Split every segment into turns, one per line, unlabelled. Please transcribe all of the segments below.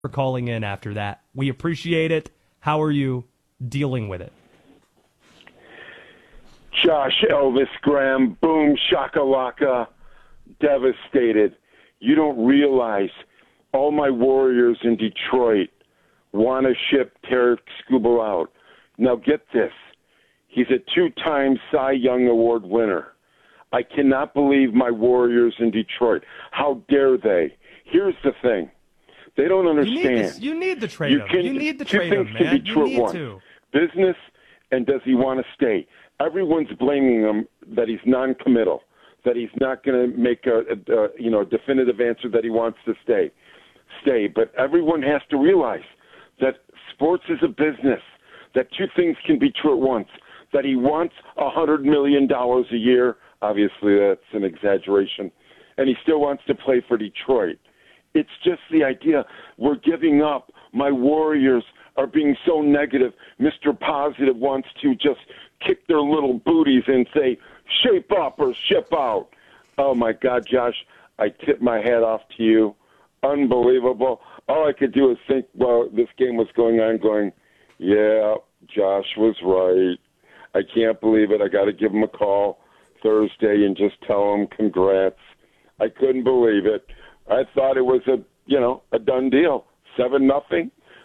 for calling in after that. We appreciate it. How are you dealing with it?
Josh Elvis Graham, boom, shakalaka, devastated. You don't realize all my Warriors in Detroit want to ship Tarek Skubal out. Now get this. He's a 2-time Cy Young Award winner. I cannot believe my Warriors in Detroit. How dare they? Here's the thing. They don't understand.
You need to trade him. You need to trade him, man. You need to.
Business, and does he want to stay? Everyone's blaming him that he's non-committal, that he's not going to make a definitive answer that he wants to stay. But everyone has to realize that sports is a business, that two things can be true at once, that he wants $100 million a year. Obviously, that's an exaggeration. And he still wants to play for Detroit. It's just the idea we're giving up. My Warriors are being so negative. Mr. Positive wants to just kick their little booties and say, shape up or ship out. Oh, my God, Josh, I tip my hat off to you. Unbelievable. All I could do is think while this game was going on, going, yeah, Josh was right. I can't believe it. I got to give him a call Thursday and just tell him congrats. I couldn't believe it. I thought it was a done deal, 7-0,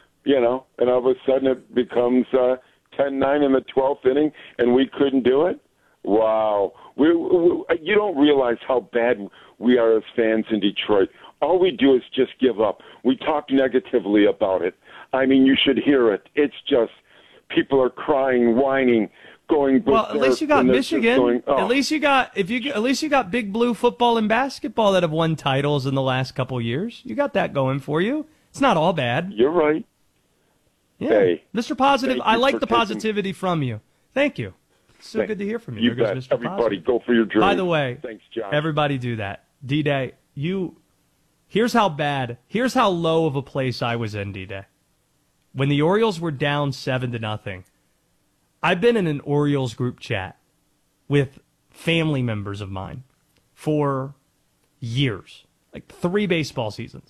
and all of a sudden it becomes 10-9 in the 12th inning, and we couldn't do it. Wow, you don't realize how bad we are as fans in Detroit. All we do is just give up. We talk negatively about it. I mean, you should hear it. It's just people are crying, whining. Well,
at least you got Michigan. At least you got Big Blue football and basketball that have won titles in the last couple years. You got that going for you. It's not all bad.
You're right.
Yeah,
hey,
Mr. Positive, I like the positivity from you. Thank you. It's so good to hear from you.
You bet.
Mr.
Everybody,
Positive.
go for your dream.
By the way,
thanks, John.
Everybody do that. D-Day, here's how low of a place I was in, D-Day. When the Orioles were down 7-0. I've been in an Orioles group chat with family members of mine for years, like 3 baseball seasons.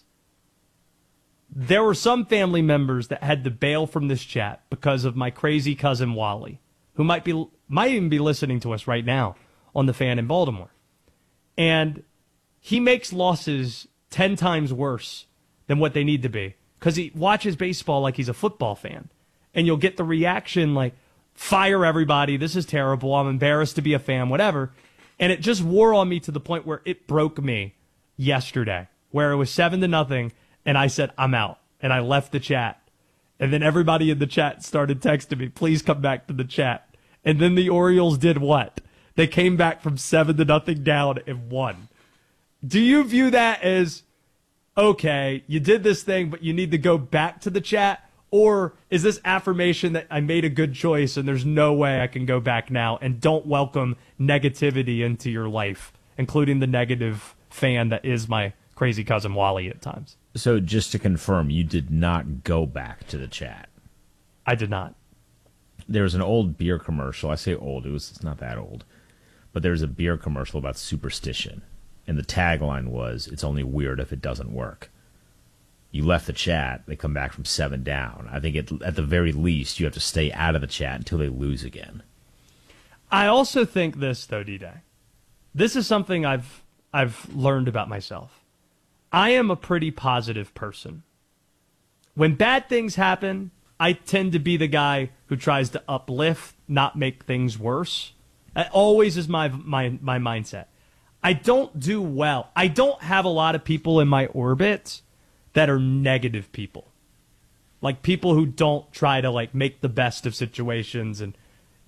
There were some family members that had to bail from this chat because of my crazy cousin Wally, who might even be listening to us right now on The Fan in Baltimore. And he makes losses 10 times worse than what they need to be because he watches baseball like he's a football fan. And you'll get the reaction like, fire everybody, this is terrible, I'm embarrassed to be a fan, whatever. And it just wore on me to the point where it broke me yesterday, where it was 7-0, and I said, I'm out. And I left the chat. And then everybody in the chat started texting me, please come back to the chat. And then the Orioles did what? They came back from 7-0 down and won. Do you view that as, okay, you did this thing, but you need to go back to the chat? Or is this affirmation that I made a good choice and there's no way I can go back now, and don't welcome negativity into your life, including the negative fan that is my crazy cousin Wally at times?
So just to confirm, you did not go back to the chat.
I did not.
There was an old beer commercial. I say old. It's not that old. But there's a beer commercial about superstition. And the tagline was, it's only weird if it doesn't work. You left the chat, they come back from 7 down. I think at the very least, you have to stay out of the chat until they lose again.
I also think this, though, D-Day. This is something I've learned about myself. I am a pretty positive person. When bad things happen, I tend to be the guy who tries to uplift, not make things worse. That always is my mindset. I don't do well. I don't have a lot of people in my orbit that are negative people. Like people who don't try to make the best of situations and,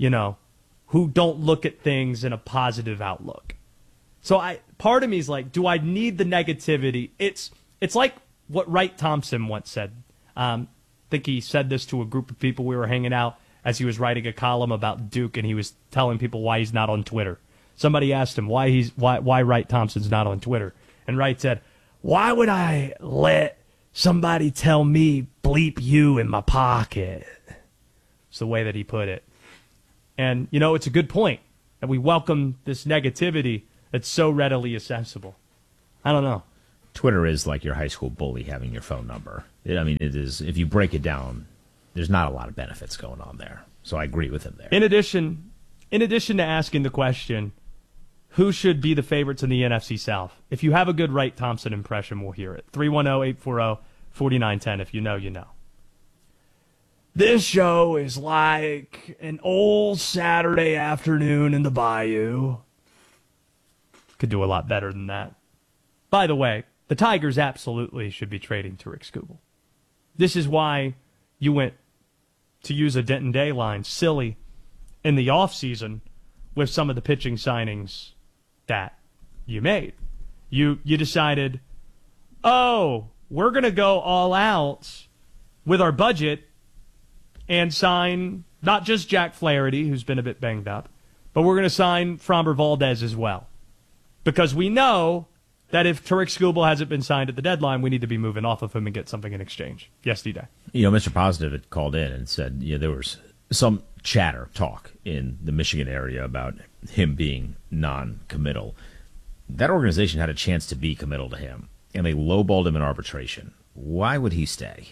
who don't look at things in a positive outlook. So part of me is like, do I need the negativity? It's like what Wright Thompson once said. I think he said this to a group of people we were hanging out as he was writing a column about Duke, and he was telling people why he's not on Twitter. Somebody asked him why Wright Thompson's not on Twitter. And Wright said, why would I let somebody tell me bleep you in my pocket? It's the way that he put it. And, it's a good point that we welcome this negativity that's so readily accessible. I don't know.
Twitter is like your high school bully having your phone number. It is. If you break it down, there's not a lot of benefits going on there. So I agree with him there.
In addition to asking the question, who should be the favorites in the NFC South? If you have a good Wright Thompson impression, we'll hear it. 310-840-4910. If you know, you know. This show is like an old Saturday afternoon in the bayou. Could do a lot better than that. By the way, the Tigers absolutely should be trading Tarik Skubal. This is why you went, to use a Denton Day line, silly in the offseason with some of the pitching signings that you made. You decided, we're going to go all out with our budget and sign not just Jack Flaherty, who's been a bit banged up, but we're going to sign Framber Valdez as well. Because we know that if Tarik Skubal hasn't been signed at the deadline, we need to be moving off of him and get something in exchange. Yes, D-Day.
Mr. Positive had called in and said there was some talk in the Michigan area about him being non-committal. That organization had a chance to be committal to him, and they lowballed him in arbitration. Why would he stay?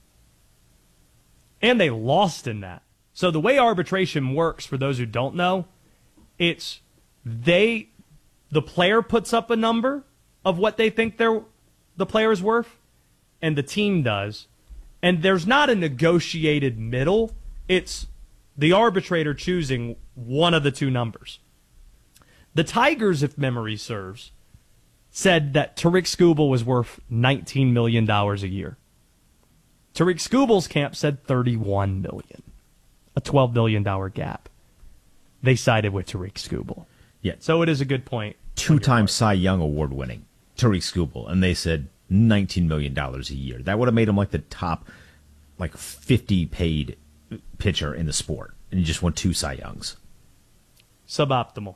And they lost in that. So the way arbitration works, for those who don't know, it's the player puts up a number of what they think the player is worth, and the team does. And there's not a negotiated middle. It's the arbitrator choosing one of the two numbers. The Tigers, if memory serves, said that Tarik Skubal was worth $19 million a year. Tarik Skubal's camp said $31 million, a $12 million gap. They sided with Tarik Skubal.
Yeah.
So it is a good point.
Two-time Cy Young Award winning Tarik Skubal, and they said $19 million a year. That would have made him like the top 50 paid pitcher in the sport, and he just won 2 Cy Youngs.
Suboptimal.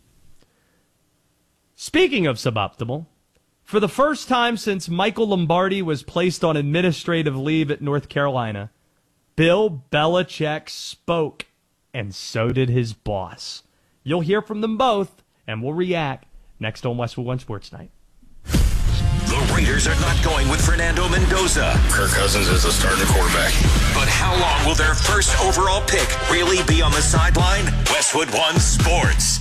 Speaking of suboptimal, for the first time since Michael Lombardi was placed on administrative leave at North Carolina, Bill Belichick spoke, and so did his boss. You'll hear from them both, and we'll react next on Westwood One Sports Night.
The Raiders are not going with Fernando Mendoza.
Kirk Cousins is the starting quarterback.
But how long will their first overall pick really be on the sideline? Westwood One Sports.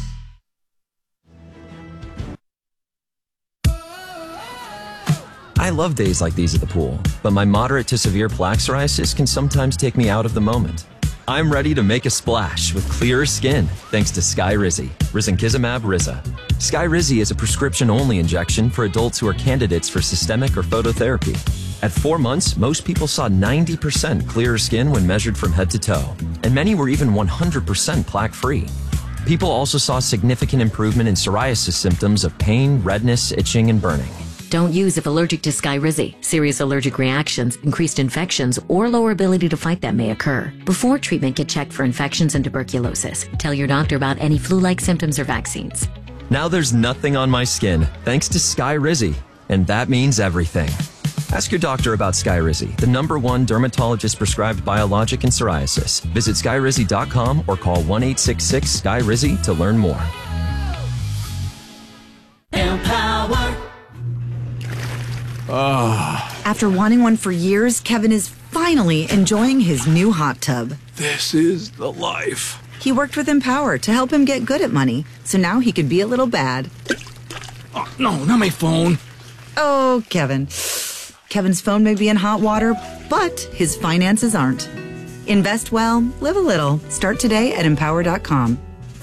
I love days like these at the pool, but my moderate to severe plaque psoriasis can sometimes take me out of the moment. I'm ready to make a splash with clearer skin thanks to Skyrizi, Risankizumab Riza. Skyrizi is a prescription-only injection for adults who are candidates for systemic or phototherapy. At 4 months, most people saw 90% clearer skin when measured from head to toe, and many were even 100% plaque-free. People also saw significant improvement in psoriasis symptoms of pain, redness, itching, and burning.
Don't use if allergic to Skyrizi. Serious allergic reactions, increased infections, or lower ability to fight them may occur. Before treatment, get checked for infections and tuberculosis. Tell your doctor about any flu-like symptoms or vaccines.
Now there's nothing on my skin thanks to Skyrizi, and that means everything. Ask your doctor about Skyrizi, the #1 dermatologist-prescribed biologic in psoriasis. Visit Skyrizi.com or call 1-866-SKYRIZI to learn more.
Empower. After wanting one for years, Kevin is finally enjoying his new hot tub.
This is the life.
He worked with Empower to help him get good at money, so now he can be a little bad.
Oh, no, not my phone.
Oh, Kevin. Kevin's phone may be in hot water, but his finances aren't. Invest well, live a little. Start today at Empower.com.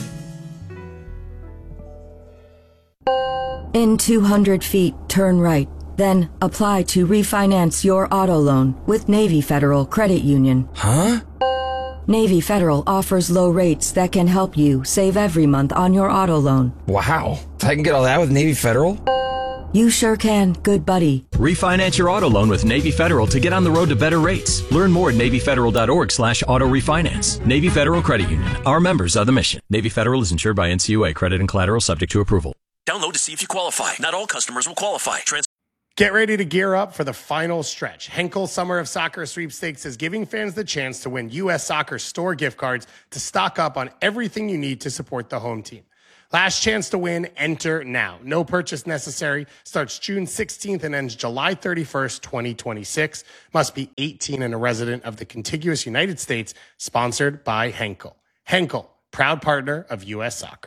In 200 feet, turn right. Then apply to refinance your auto loan with Navy Federal Credit Union.
Huh?
Navy Federal offers low rates that can help you save every month on your auto loan.
Wow. I can get all that with Navy Federal?
You sure can, good buddy.
Refinance your auto loan with Navy Federal to get on the road to better rates. Learn more at NavyFederal.org/auto refinance. Navy Federal Credit Union. Our members are the mission. Navy Federal is insured by NCUA. Credit and collateral subject to approval.
Download to see if you qualify. Not all customers will qualify.
Get ready to gear up for the final stretch. Henkel Summer of Soccer Sweepstakes is giving fans the chance to win U.S. Soccer store gift cards to stock up on everything you need to support the home team. Last chance to win, enter now. No purchase necessary. Starts June 16th and ends July 31st, 2026. Must be 18 and a resident of the contiguous United States. Sponsored by Henkel. Henkel, proud partner of U.S. Soccer.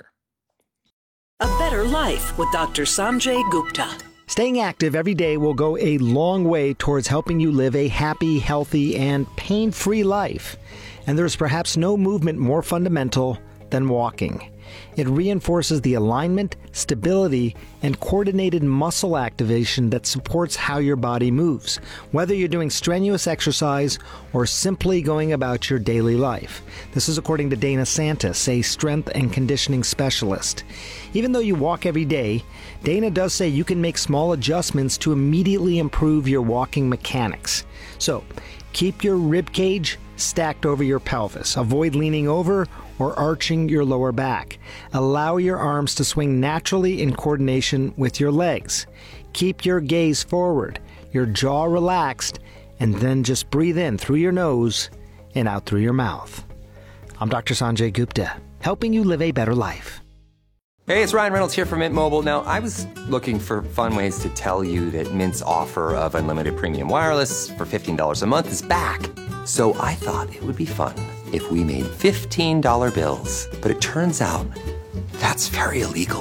A better life with Dr. Sanjay Gupta.
Staying active every day will go a long way towards helping you live a happy, healthy, and pain-free life. And there's perhaps no movement more fundamental than walking. It reinforces the alignment, stability, and coordinated muscle activation that supports how your body moves, whether you're doing strenuous exercise or simply going about your daily life. This is according to Dana Santis, a strength and conditioning specialist. Even though you walk every day, Dana does say you can make small adjustments to immediately improve your walking mechanics. So, keep your rib cage stacked over your pelvis. Avoid leaning over or arching your lower back. Allow your arms to swing naturally in coordination with your legs. Keep your gaze forward, your jaw relaxed, and then just breathe in through your nose and out through your mouth. I'm Dr. Sanjay Gupta, helping you live a better life.
Hey, it's Ryan Reynolds here from Mint Mobile. Now, I was looking for fun ways to tell you that Mint's offer of unlimited premium wireless for $15 a month is back. So I thought it would be fun if we made $15 bills. But it turns out that's very illegal.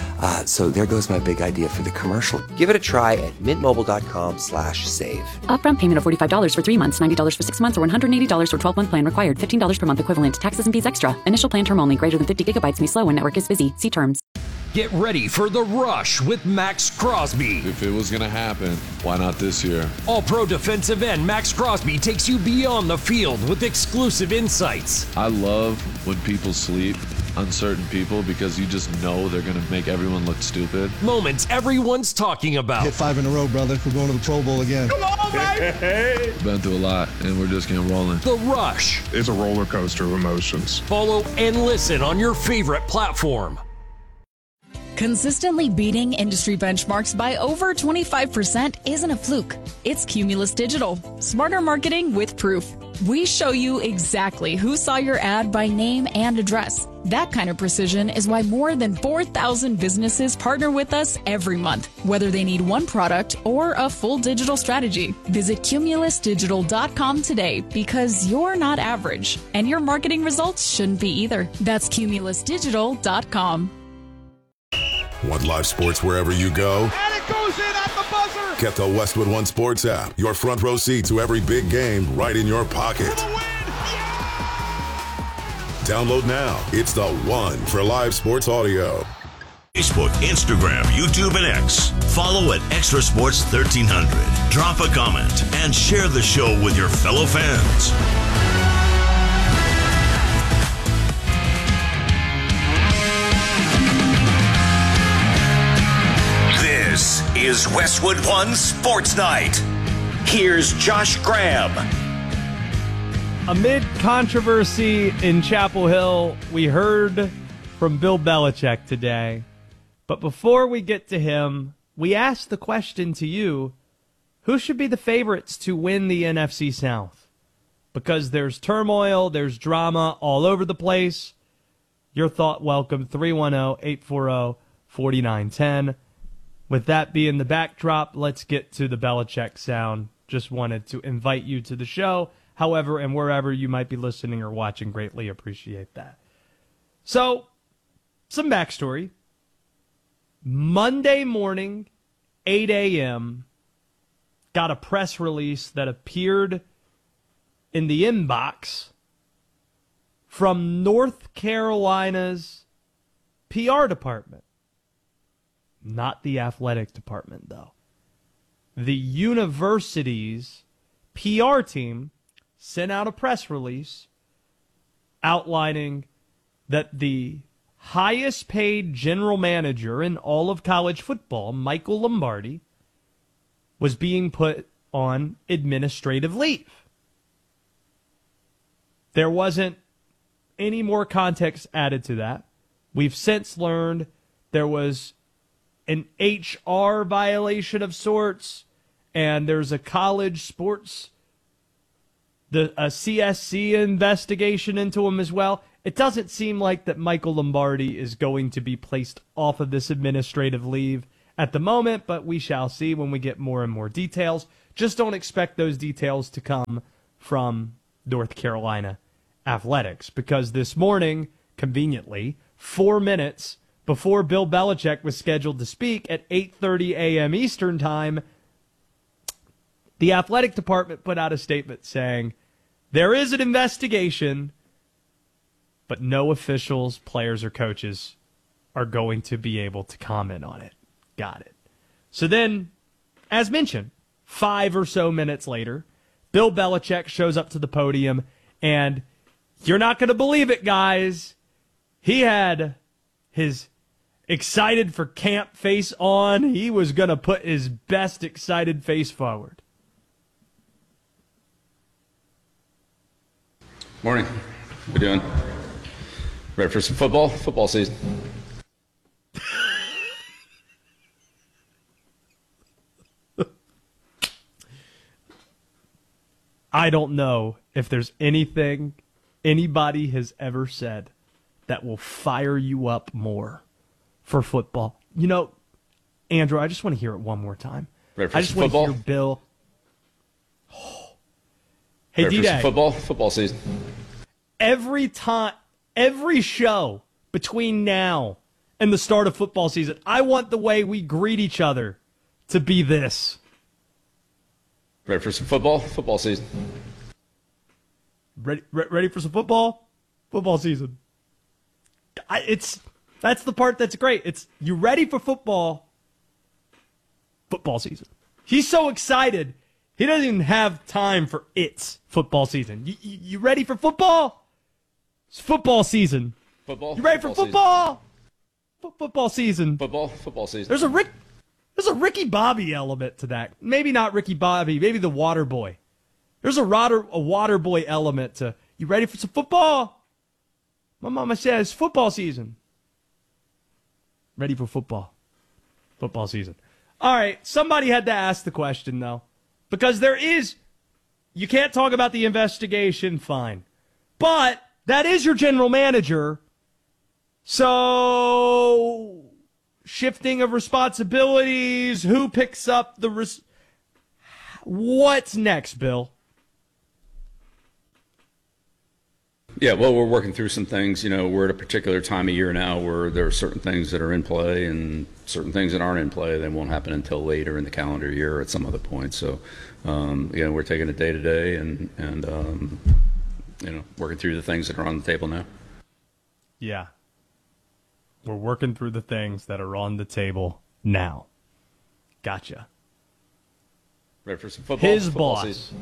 So there goes my big idea for the commercial. Give it a try at mintmobile.com/save.
Upfront payment of $45 for 3 months, $90 for 6 months, or $180 for 12-month plan required. $15 per month equivalent. Taxes and fees extra. Initial plan term only. Greater than 50 gigabytes may slow when network is busy. See terms.
Get ready for The Rush with Max Crosby.
If it was going to happen, why not this year?
All-pro defensive end Max Crosby takes you beyond the field with exclusive insights.
I love when people sleep on certain people because you just know they're going to make everyone look stupid.
Moments everyone's talking about.
Hit 5 in a row, brother. We're going to the Pro Bowl again.
Come on, baby!
Been through a lot, and we're just getting rolling.
The Rush.
It's a roller coaster of emotions.
Follow and listen on your favorite platform.
Consistently beating industry benchmarks by over 25% isn't a fluke. It's Cumulus Digital. Smarter marketing with proof. We show you exactly who saw your ad by name and address. That kind of precision is why more than 4,000 businesses partner with us every month, whether they need one product or a full digital strategy. Visit cumulusdigital.com today because you're not average, and your marketing results shouldn't be either. That's cumulusdigital.com.
Want live sports wherever you go?
And it goes in at the buzzer!
Get the Westwood One Sports app. Your front row seat to every big game right in your pocket. Download now. It's the one for live sports audio.
Facebook, Instagram, YouTube, and X. Follow at Extra Sports 1300. Drop a comment and share the show with your fellow fans. This is Westwood One Sports Night. Here's Josh Graham.
Amid controversy in Chapel Hill, we heard from Bill Belichick today. But before we get to him, we asked the question to you, who should be the favorites to win the NFC South? Because there's turmoil, there's drama all over the place. Your thought welcome, 310-840-4910. With that being the backdrop, let's get to the Belichick sound. Just wanted to invite you to the show. However, and wherever you might be listening or watching, greatly appreciate that. So, some backstory. Monday morning, 8 a.m., got a press release that appeared in the inbox from North Carolina's PR department. Not the athletic department, though. The university's PR team sent out a press release outlining that the highest paid general manager in all of college football, Michael Lombardi, was being put on administrative leave. There wasn't any more context added to that. We've since learned there was an HR violation of sorts, and there's a college sports, a CSC investigation into him as well. it doesn't seem like that Michael Lombardi is going to be placed off of this administrative leave at the moment, but we shall see when we get more and more details. Just don't expect those details to come from North Carolina Athletics, because this morning, conveniently, 4 minutes before Bill Belichick was scheduled to speak at 8:30 a.m. Eastern Time, the athletic department put out a statement saying there is an investigation, but no officials, players, or coaches are going to be able to comment on it. Got it. So then, as mentioned, 5 or so minutes later, Bill Belichick shows up to the podium, and you're not going to believe it, guys. He had his excited for camp face on. He was going to put his best excited face forward.
Morning. How you doing? Ready for some football? Football season.
I don't know if there's anything anybody has ever said that will fire you up more for football. You know, Andrew, I just want to hear it one more time.
Ready for
I just
some
want
football?
to hear Bill. Hey,
Ready for
D-Day.
some football? Football season.
Every time, every show between now and the start of football season, I want the way we greet each other to be this.
Ready for some football? Football season.
Ready for some football? Football season. That's the part that's great. It's you ready for football? Football season. He's so excited, he doesn't even have time for it's football season. You ready for football? It's football season.
Football.
You ready for football? Football season.
Football season.
There's a Ricky Bobby element to that. Maybe not Ricky Bobby, maybe the Water Boy. There's a Water Boy element to, you ready for some football? My mama says football season. Ready for football. Football season. All right, somebody had to ask the question, though. Because you can't talk about the investigation, fine. But that is your general manager. So, shifting of responsibilities, who picks up what's next, Bill?
Yeah, well, we're working through some things. You know, we're at a particular time of year now where there are certain things that are in play and certain things that aren't in play. They won't happen until later in the calendar year or at some other point. So, again, we're taking it day to day and you know, working through the things that are on the table now.
Yeah. We're working through the things that are on the table now. Gotcha.
Ready for some football?
His
football
boss.
Season.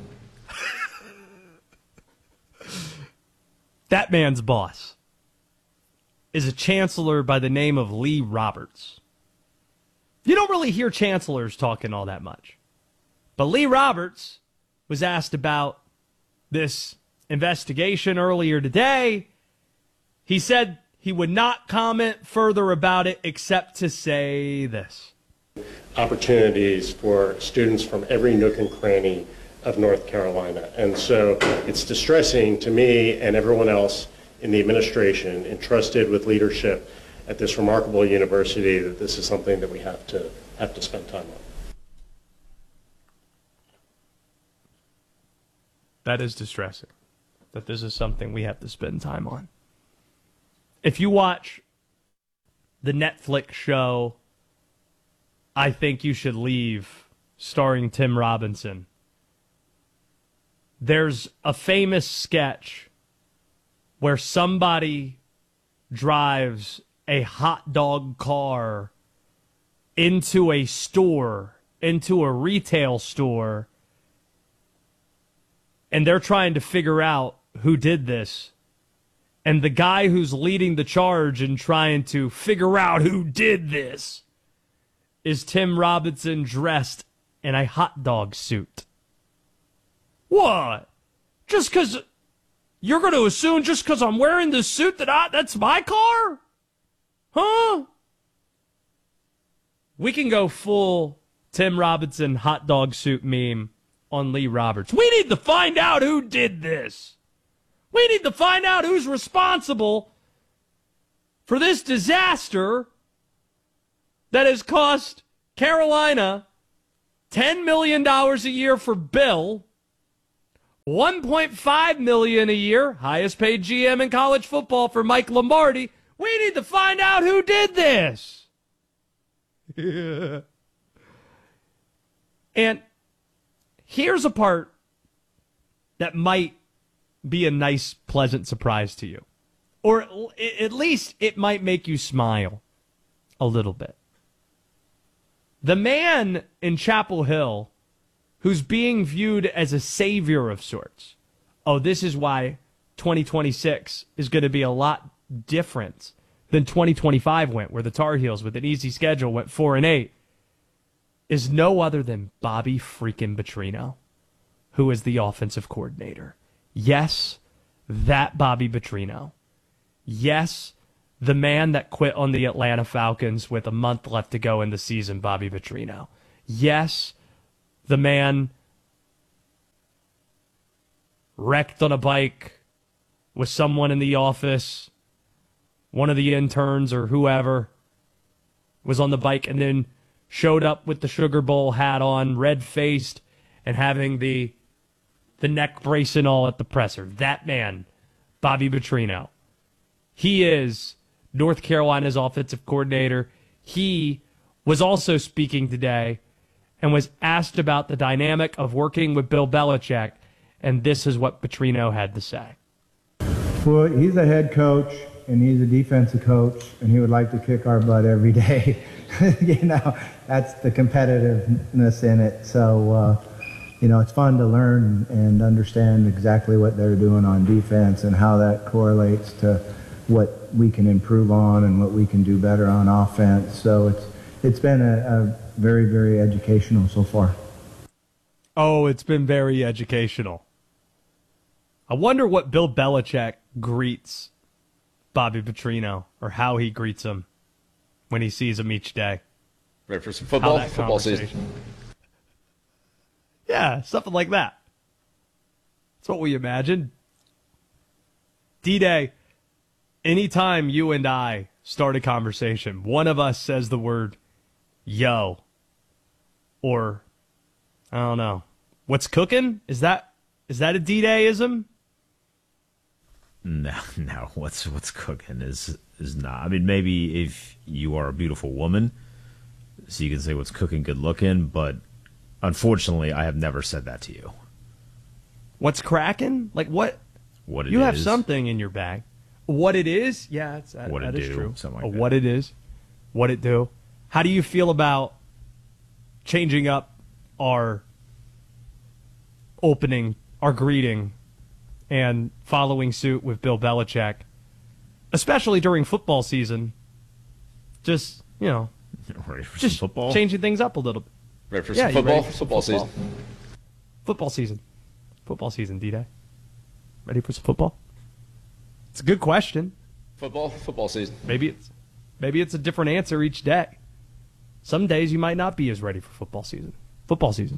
That man's boss is a chancellor by the name of Lee Roberts. You don't really hear chancellors talking all that much. But Lee Roberts was asked about this investigation earlier today. He said he would not comment further about it except to say this.
Opportunities for students from every nook and cranny of North Carolina. And so it's distressing to me and everyone else in the administration entrusted with leadership at this remarkable university that this is something that we have to spend time on.
That is distressing, that this is something we have to spend time on. If you watch the Netflix show I Think You Should Leave, starring Tim Robinson, there's a famous sketch where somebody drives a hot dog car into a store, into a retail store, and they're trying to figure out who did this. And the guy who's leading the charge and trying to figure out who did this is Tim Robinson dressed in a hot dog suit. What? Just because you're going to assume just because I'm wearing this suit that's my car? Huh? We can go full Tim Robinson hot dog suit meme on Lee Roberts. We need to find out who did this. We need to find out who's responsible for this disaster that has cost Carolina $10 million a year for Bill, $1.5 million a year, highest paid GM in college football for Mike Lombardi. We need to find out who did this. And here's a part that might be a nice, pleasant surprise to you. Or at least it might make you smile a little bit. The man in Chapel Hill who's being viewed as a savior of sorts. Oh, this is why 2026 is going to be a lot different than 2025 went, where the Tar Heels, with an easy schedule, went 4-8, is no other than Bobby freaking Petrino, who is the offensive coordinator. Yes, that Bobby Petrino. Yes, the man that quit on the Atlanta Falcons with a month left to go in the season, Bobby Petrino. Yes, the man wrecked on a bike with someone in the office, one of the interns or whoever was on the bike and then showed up with the Sugar Bowl hat on, red-faced, and having the neck brace and all at the presser. That man, Bobby Petrino. He is North Carolina's offensive coordinator. He was also speaking today and was asked about the dynamic of working with Bill Belichick, and this is what Petrino had to say.
Well, he's a head coach, and he's a defensive coach, and he would like to kick our butt every day. That's the competitiveness in it. So, it's fun to learn and understand exactly what they're doing on defense and how that correlates to what we can improve on and what we can do better on offense. So it's been a very, very educational so far.
Oh, it's been very educational. I wonder what Bill Belichick greets Bobby Petrino, or how he greets him when he sees him each day.
Ready for some football season.
Yeah, something like that. That's what we imagine. D-Day, anytime you and I start a conversation, one of us says the word yo, or I don't know, what's cooking? Is that a D-Day-ism?
No, what's cooking is not. I mean, maybe if you are a beautiful woman, so you can say what's cooking, good looking, but unfortunately, I have never said that to you.
What's cracking? Like what?
What it
you
is.
have something in your bag. What it is? Yeah, that is true.
Something like that.
What it is, what it do. How do you feel about changing up our opening, our greeting, and following suit with Bill Belichick, especially during football season? Just,
ready for
just
some football?
Changing things up a little bit.
Ready for some football?
Ready for
football season.
Football season. Football season, D-Day. Ready for some football? It's a good question.
Football season.
Maybe it's a different answer each day. Some days you might not be as ready for football season. Football season.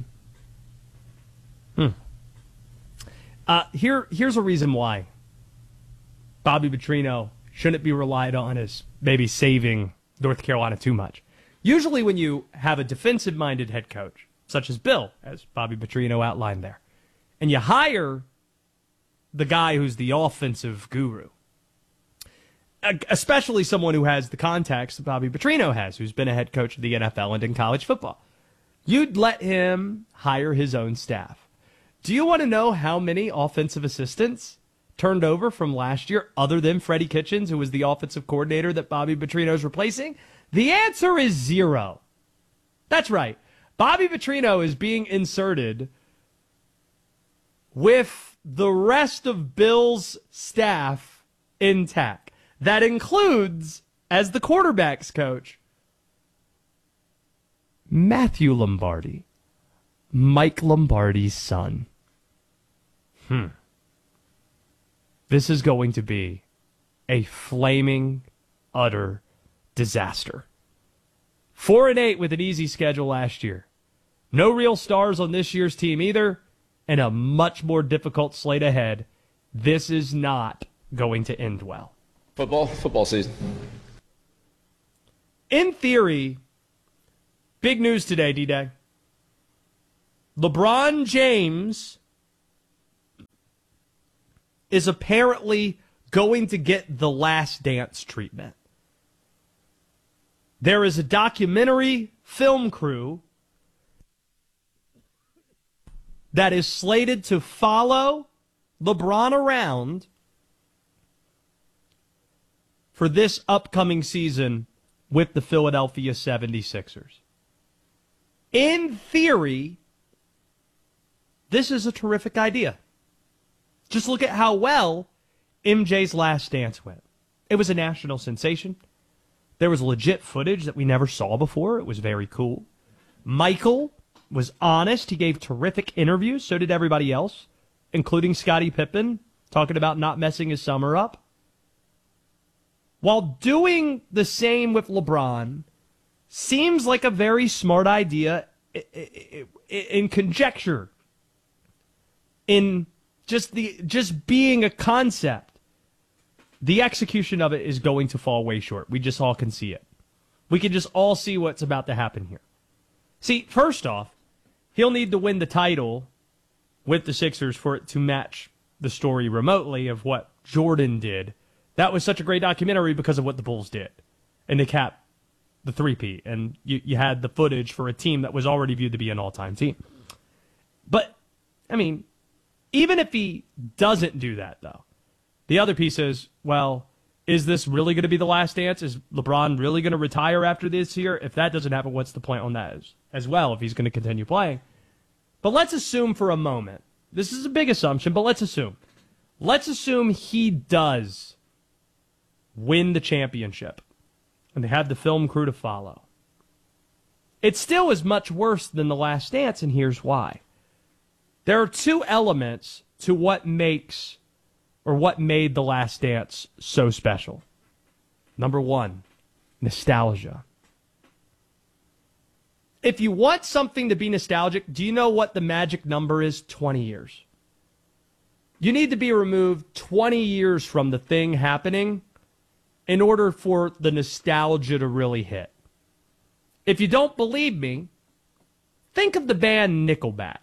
Here's a reason why Bobby Petrino shouldn't be relied on as maybe saving North Carolina too much. Usually when you have a defensive-minded head coach, such as Bill, as Bobby Petrino outlined there, and you hire the guy who's the offensive guru, especially someone who has the contacts that Bobby Petrino has, who's been a head coach of the NFL and in college football, you'd let him hire his own staff. Do you want to know how many offensive assistants turned over from last year other than Freddie Kitchens, who was the offensive coordinator that Bobby Petrino's replacing? The answer is 0. That's right. Bobby Petrino is being inserted with the rest of Bill's staff intact. That includes, as the quarterback's coach, Matthew Lombardi, Mike Lombardi's son. This is going to be a flaming, utter disaster. 4-8 with an easy schedule last year. No real stars on this year's team either, and a much more difficult slate ahead this is not going to end well.
Football season.
In theory, big news today, D-Day. LeBron James is apparently going to get the Last Dance treatment. There is a documentary film crew that is slated to follow LeBron around for this upcoming season with the Philadelphia 76ers. In theory, this is a terrific idea. Just look at how well MJ's Last Dance went. It was a national sensation. There was legit footage that we never saw before. It was very cool. Michael was honest. He gave terrific interviews. So did everybody else, including Scottie Pippen, talking about not messing his summer up. While doing the same with LeBron seems like a very smart idea in conjecture, in just being a concept, the execution of it is going to fall way short. We just all can see it. We can just all see what's about to happen here. See, first off, he'll need to win the title with the Sixers for it to match the story remotely of what Jordan did. That was such a great documentary because of what the Bulls did. And they capped the three-peat. And you had the footage for a team that was already viewed to be an all-time team. But, I mean, even if he doesn't do that, though, the other piece is, well, is this really going to be the last dance? Is LeBron really going to retire after this year? If that doesn't happen, what's the point on that as well if he's going to continue playing? But let's assume for a moment, this is a big assumption, but let's assume. Let's assume he does win the championship and they have the film crew to follow. It still is much worse than The Last Dance, and here's why. There are two elements to what makes or what made The Last Dance so special. Number one, nostalgia. If you want something to be nostalgic, do you know what the magic number is? 20 years. You need to be removed 20 years from the thing happening in order for the nostalgia to really hit. If you don't believe me, think of the band Nickelback.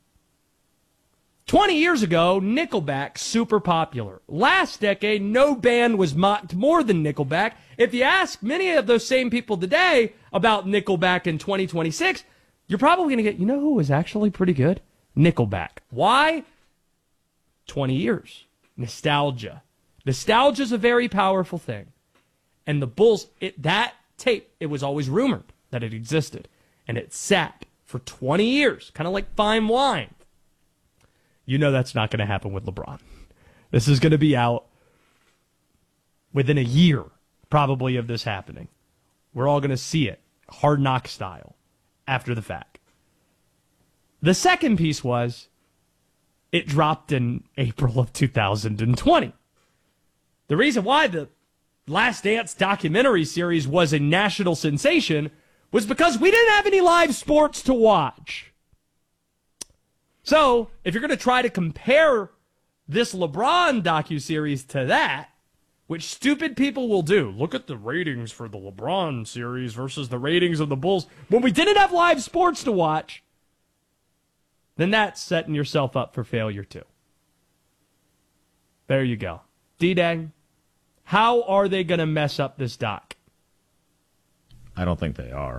20 years ago, Nickelback, super popular. Last decade, no band was mocked more than Nickelback. If you ask many of those same people today about Nickelback in 2026, you're probably going to get, you know who was actually pretty good? Nickelback. Why? 20 years. Nostalgia. Nostalgia is a very powerful thing. And the Bulls, that tape, it was always rumored that it existed. And it sat for 20 years, kind of like fine wine. You know that's not going to happen with LeBron. This is going to be out within a year, probably, of this happening. We're all going to see it, Hard Knock style, after the fact. The second piece was, it dropped in April of 2020. The reason why the Last Dance documentary series was a national sensation was because we didn't have any live sports to watch. So, if you're going to try to compare this LeBron docuseries to that, which stupid people will do, look at the ratings for the LeBron series versus the ratings of the Bulls, when we didn't have live sports to watch, then that's setting yourself up for failure too. There you go. D-Day, how are they going to mess up this doc?
I don't think they are.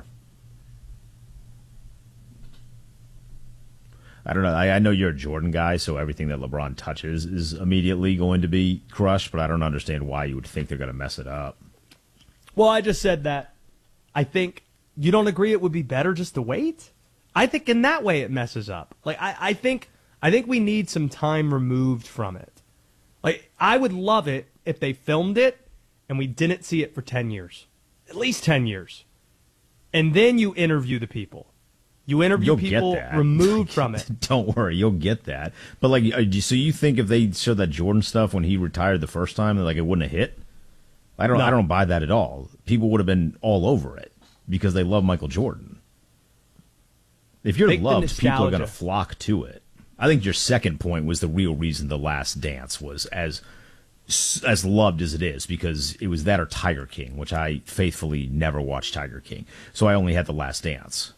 I don't know. I know you're a Jordan guy, so everything that LeBron touches is immediately going to be crushed, but I don't understand why you would think they're going to mess it up.
Well, I just said that. I think you don't agree it would be better just to wait? I think in that way it messes up. Like I think we need some time removed from it. Like I would love it if they filmed it and we didn't see it for 10 years. At least 10 years. And then you interview the people. You interview people removed from it.
Don't worry, you'll get that. But like, so you think if they showed that Jordan stuff when he retired the first time, like it wouldn't have hit? I don't buy that at all. People would have been all over it because they love Michael Jordan. If you're loved, people are going to flock to it. I think your second point was the real reason The Last Dance was as loved as it is, because it was that or Tiger King, which I faithfully never watched Tiger King. So I only had The Last Dance.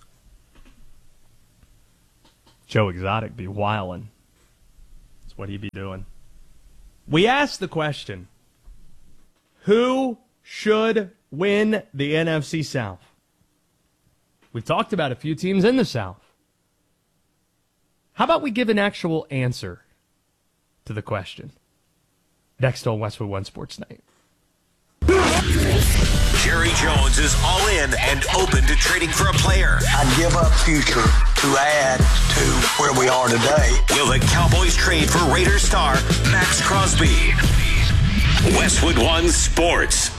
Joe Exotic be wildin'. That's what he be doing. We asked the question, who should win the NFC South? We've talked about a few teams in the South. How about we give an actual answer to the question? Next on Westwood One Sports Night.
Jerry Jones is all in and open to trading for a player.
I'd give up future to add to where we are today.
Will the Cowboys trade for Raiders star Max Crosby? Westwood One Sports.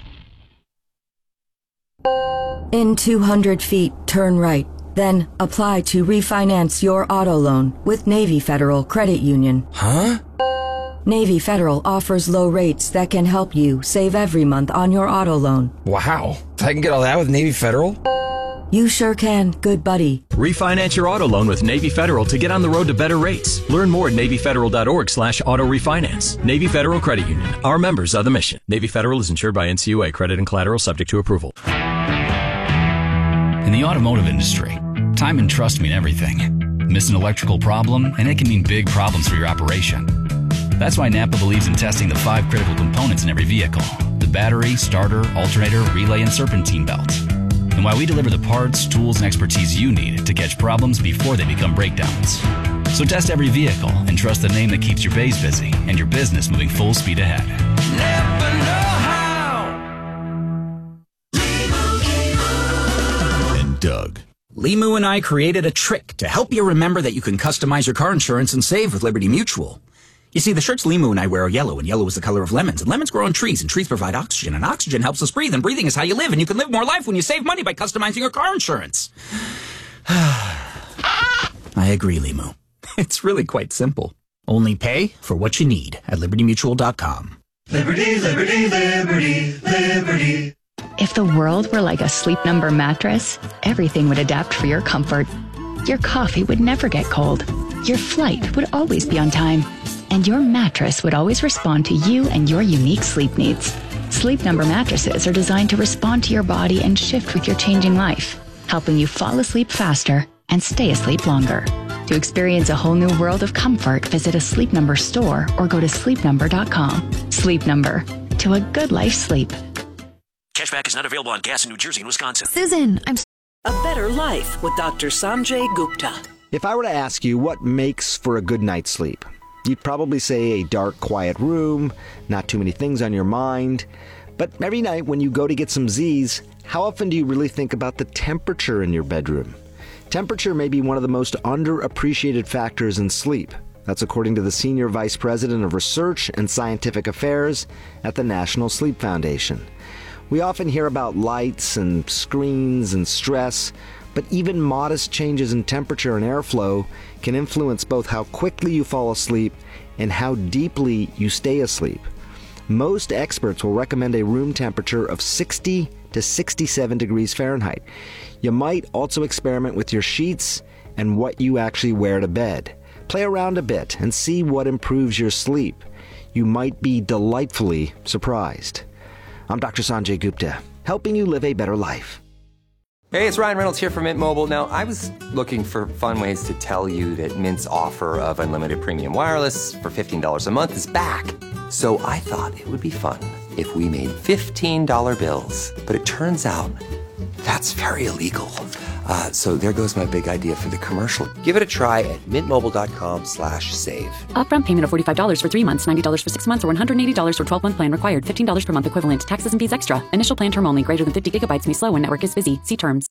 In 200 feet, turn right. Then apply to refinance your auto loan with Navy Federal Credit Union.
Huh?
Navy Federal offers low rates that can help you save every month on your auto loan.
Wow. I can get all that with Navy Federal?
You sure can, good buddy.
Refinance your auto loan with Navy Federal to get on the road to better rates. Learn more at NavyFederal.org/auto refinance. Navy Federal Credit Union. Our members are the mission. Navy Federal is insured by NCUA. Credit and collateral subject to approval.
In the automotive industry, time and trust mean everything. Miss an electrical problem, and it can mean big problems for your operation. That's why Napa believes in testing the 5 critical components in every vehicle: the battery, starter, alternator, relay, and serpentine belt. And why we deliver the parts, tools, and expertise you need to catch problems before they become breakdowns. So test every vehicle and trust the name that keeps your bays busy and your business moving full speed ahead.
Never know how.
And Doug.
Limu and I created a trick to help you remember that you can customize your car insurance and save with Liberty Mutual. You see, the shirts Limu and I wear are yellow, and yellow is the color of lemons, and lemons grow on trees, and trees provide oxygen, and oxygen helps us breathe, and breathing is how you live, and you can live more life when you save money by customizing your car insurance. I agree, Limu. It's really quite simple. Only pay for what you need at LibertyMutual.com.
Liberty, liberty, liberty, liberty.
If the world were like a Sleep Number mattress, everything would adapt for your comfort. Your coffee would never get cold. Your flight would always be on time. And your mattress would always respond to you and your unique sleep needs. Sleep Number mattresses are designed to respond to your body and shift with your changing life, helping you fall asleep faster and stay asleep longer. To experience a whole new world of comfort, visit a Sleep Number store or go to sleepnumber.com. Sleep Number. To a good life sleep.
Cashback is not available on gas in New Jersey and Wisconsin.
Susan, A Better Life with Dr. Sanjay Gupta.
If I were to ask you what makes for a good night's sleep, you'd probably say a dark, quiet room, not too many things on your mind. But every night when you go to get some Z's, how often do you really think about the temperature in your bedroom? Temperature may be one of the most underappreciated factors in sleep. That's according to the Senior Vice President of Research and Scientific Affairs at the National Sleep Foundation. We often hear about lights and screens and stress, but even modest changes in temperature and airflow can influence both how quickly you fall asleep and how deeply you stay asleep. Most experts will recommend a room temperature of 60 to 67 degrees Fahrenheit. You might also experiment with your sheets and what you actually wear to bed. Play around a bit and see what improves your sleep. You might be delightfully surprised. I'm Dr. Sanjay Gupta, helping you live a better life.
Hey, it's Ryan Reynolds here from Mint Mobile. Now, I was looking for fun ways to tell you that Mint's offer of unlimited premium wireless for $15 a month is back. So I thought it would be fun if we made $15 bills. But it turns out that's very illegal. So there goes my big idea for the commercial. Give it a try at mintmobile.com/save.
Upfront payment of $45 for 3 months, $90 for 6 months, or $180 for 12-month plan required. $15 per month equivalent. Taxes and fees extra. Initial plan term only. Greater than 50 gigabytes may slow when network is busy. See terms.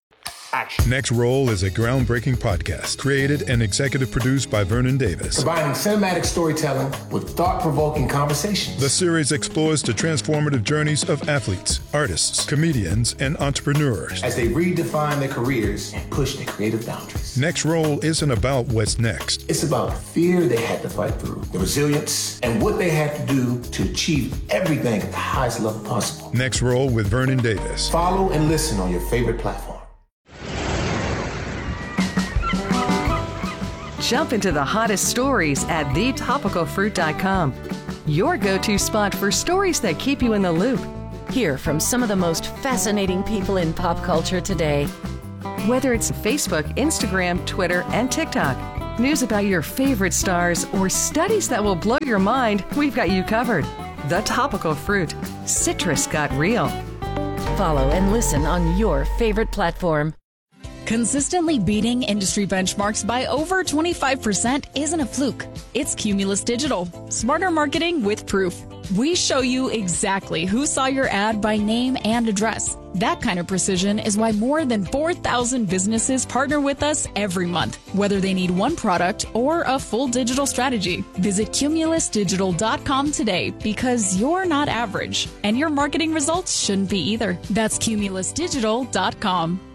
Next Roll is a groundbreaking podcast created and executive produced by Vernon Davis.
Combining cinematic storytelling with thought-provoking conversations.
The series explores the transformative journeys of athletes, artists, comedians, and entrepreneurs
as they redefine their careers and push their creative boundaries.
Next Roll isn't about what's next.
It's about the fear they had to fight through, the resilience, and what they had to do to achieve everything at the highest level possible.
Next Roll with Vernon Davis.
Follow and listen on your favorite platform.
Jump into the hottest stories at thetopicalfruit.com. Your go-to spot for stories that keep you in the loop.
Hear from some of the most fascinating people in pop culture today.
Whether it's Facebook, Instagram, Twitter, and TikTok, news about your favorite stars, or studies that will blow your mind, we've got you covered. The Topical Fruit. Citrus got real.
Follow and listen on your favorite platform.
Consistently beating industry benchmarks by over 25% isn't a fluke. It's Cumulus Digital. Smarter marketing with proof. We show you exactly who saw your ad by name and address. That kind of precision is why more than 4,000 businesses partner with us every month, whether they need one product or a full digital strategy. Visit cumulusdigital.com today because you're not average, and your marketing results shouldn't be either. That's cumulusdigital.com.